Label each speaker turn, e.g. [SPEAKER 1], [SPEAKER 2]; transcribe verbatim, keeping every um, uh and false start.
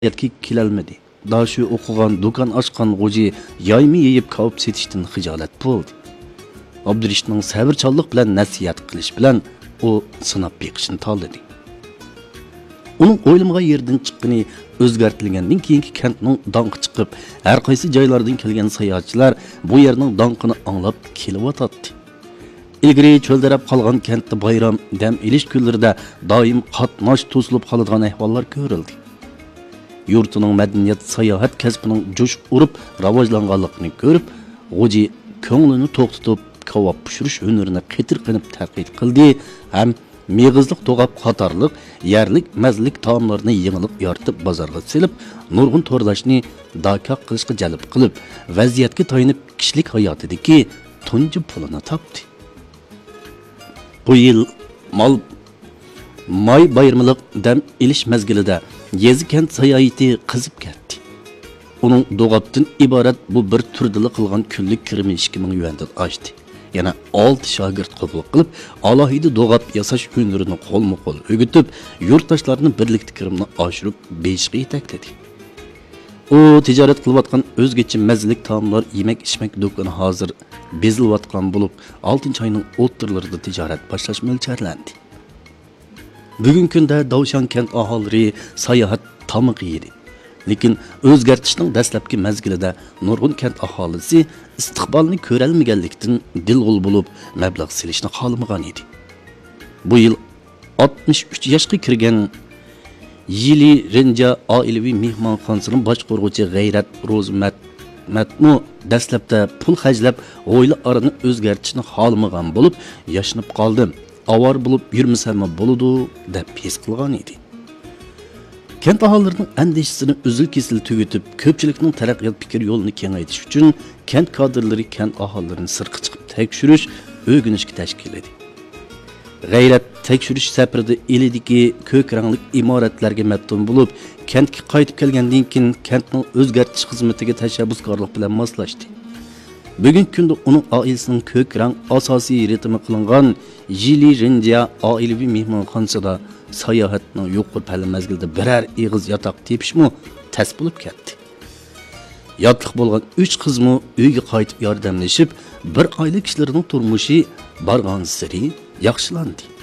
[SPEAKER 1] yetki kelolmadi. Daha shu o'qigan, do'kon ochgan g'o'ji yoymi yeyib kavib setishdan xijolat bo'ldi. Abdurishning sabrchanlik bilan nasihat qilish bilan u sinab beqishni tanladi. Uning o'ylamgan yerdan chiqqani o'zgartirilgandan keyingi kentning donqi chiqib, har qaysi joylardan kelgan sayohatchilar bu yerning donqini anglab kelyotdi. Ilgari cho'ldirab qolgan kentda bayram, dam ilish kunlarida doim qatnash to'silib qoladigan ahvollar ko'rildi. Yurtining madaniyat sayohat kasbining jo'sh urib rivojlanganligini ko'rib, g'o'ji ko'nglini to'xtatib kavob pishirish hunarini qitir qilib taqid qildi ham meg'izliq to'g'ab qatorliq yerlik mazlik taomlarni yengilib yoritib bozorga selib, nurg'un to'rdashni daka qilishga jalb qilib, vaziyatga to'yinib kishilik hayotidagi tunji pulini topdi. Bu yil mal may bayramlik dam ilish mezgilida yezi kent sayohati qizib ketdi. Uning do'g'abdan iborat bu bir turdili qilgan kunlik kirimi ikki ming yuandan oshdi. Yana olti shogird qabul qilib, alohida do'g'ab yasash hunarini qo'lma-qo'l o'gitib, yurtdoshlarning birlikda kirimini oshirib, beshga yetakladi. U tijorat qilayotgan o'zgacha mazalik taomlar, yemak-ichmak do'koni hozir bezilayotgan bo'lib, oltinchi oyning o'ttirlarida tijorat boshlash mo'ljallanadi. Bugungi kunda Davshan kent aholilari sayohat tamig'i edi. Lekin o'zgartishning dastlabki mezgilida nurg'un kent aholisi istiqbolni ko'rolmaganlikdan dilg'ul bo'lib, mablag' silishni xohlamagan edi. Bu yil oltmish uch yoshga kirgan Yili Renja oilaviy mehmonxonasining boshqaruvchi G'ayrat Ro'zmat Matmu dastlabda pul xajlab, oila arini o'zgartishni xohlamagan bo'lib, yashinib qoldim. Avar bo'lib yurmasam bo'ladi deb his qilgan edi. Kent aholilarining andishisini uzil-kesil tugitib, ko'pchilikning taraqqiyot fikr yo'lini kengaytirish uchun kent kadrlari kent aholilarini sirqi chiqib tekshirish, o'rganishga tashkil etdi. G'ayrat tekshirish safarida elidagi ko'k ranglik imoratlarga maftun bo'lib, kentga qaytib kelgandan keyin kentning o'zgartish xizmatiga tashabbuskorlik bilan moslashdi. Bugungi kunda uning oilasining ko'k rang asosiy ritmi qilingan Yili Renja oilaviy mehmonxonasida sayohatning yuqori palla mezgilida birer ig'iz yotoq tepishmi tas bo'lib ketdi. Yotliq bo'lgan uch qizmi uyga qaytib yordamlashib, bir oila kishilarning turmushi borgan sari yaxshilandi.